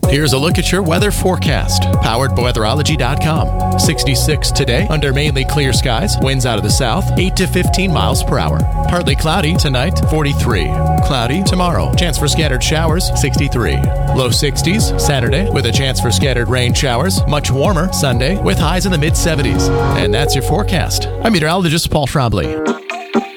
Here's a look at your weather forecast, powered by weatherology.com. 66 today under mainly clear skies, winds out of the south, 8 to 15 miles per hour. Partly cloudy tonight, 43. Cloudy tomorrow, chance for scattered showers, 63. Low 60s Saturday with a chance for scattered rain showers. Much warmer Sunday with highs in the mid 70s. And that's your forecast. I'm meteorologist Paul Trombley.